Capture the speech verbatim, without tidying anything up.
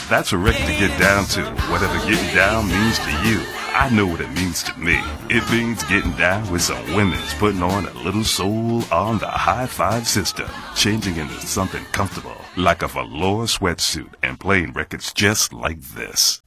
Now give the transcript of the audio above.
That's a record to get down to, whatever getting down means to you. I know what it means to me. It means getting down with some women's putting on a little soul on the high five system, changing into something comfortable, like a velour sweatsuit, and playing records just like this.